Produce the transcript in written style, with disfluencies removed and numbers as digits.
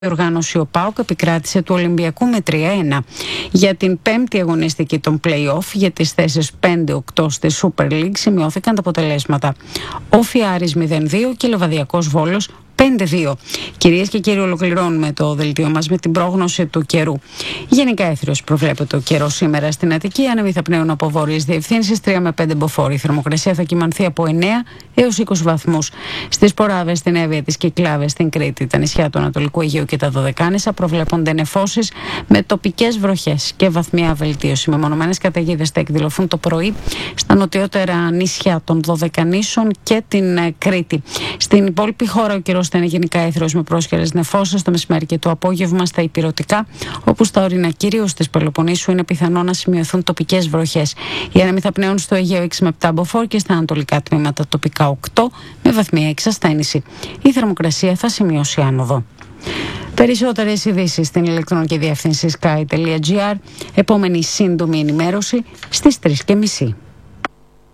οργάνωση ο ΠΑΟΚ επικράτησε του Ολυμπιακού με 3-1. Για την πέμπτη αγωνιστική των play-off για τις θέσεις 5-8 στη Super League σημειώθηκαν τα αποτελέσματα. Όφη Άρης 0-2 και Λεβαδιακός Βόλος 5-2. Κυρίες και κύριοι, ολοκληρώνουμε το δελτίο μας με την πρόγνωση του καιρού. Γενικά έθριος προβλέπεται ο καιρός σήμερα στην Αττική. Άνεμοι θα πνέουν από βόρειες διευθύνσεις 3 με 5 μποφόρ. Η θερμοκρασία θα κυμανθεί από 9 έως 20 βαθμούς. Στις Ποράβες, στην Εύβοια, τις Κυκλάβες, στην Κρήτη, τα νησιά του Ανατολικού Αιγαίου και τα Δωδεκάνησα προβλέπονται νεφώσεις με τοπικές βροχές και βαθμία βελτίωση. Μεμονωμένες καταιγίδες θα εκδηλωθούν το πρωί στα νοτιότερα νησιά των Δωδεκανήσων και την Κρήτη. Στην υπόλοιπη χώρα ο καιρός θα είναι γενικά έθριος με πρόσχερες νεφώσεις το μεσημέρι και το απόγευμα στα ηπειρωτικά, όπου στα ορεινά κυρίως της Πελοποννήσου είναι πιθανό να σημειωθούν τοπικές βροχές. Οι άνεμοι θα πνέουν στο Αιγαίο 6 με 7 μποφόρ και στα ανατολικά τμήματα τοπικά 8 με βαθμία εξασθένηση. Η θερμοκρασία θα σημειώσει άνοδο. Περισσότερες ειδήσεις στην ηλεκτρονική διεύθυνση sky.gr. Επόμενη σύντομη ενημέρωση στις 3:30.